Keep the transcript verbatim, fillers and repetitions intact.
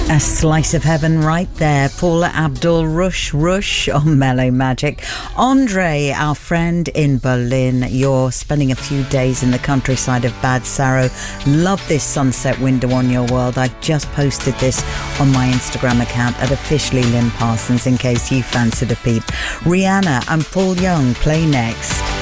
A slice of heaven right there. Paula Abdul, Rush Rush on Mellow Magic. Andre, our friend in Berlin, you're spending a few days in the countryside of Bad Saro. Love this sunset window on your world. I've just posted this on my Instagram account at officially Lynn Parsons in case you fancied a peep. Rihanna and Paul Young play next.